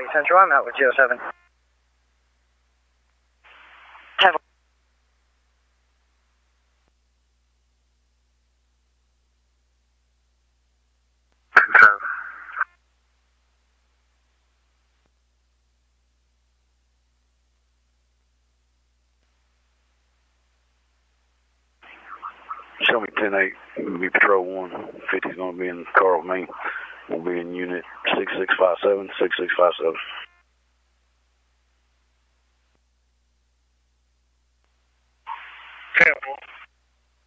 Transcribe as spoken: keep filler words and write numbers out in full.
Central. I'm out with G O seven. Have Show me ten eight. Be Patrol one. fifty's going to be in the car with me. We'll be in unit six six five seven, six six five seven.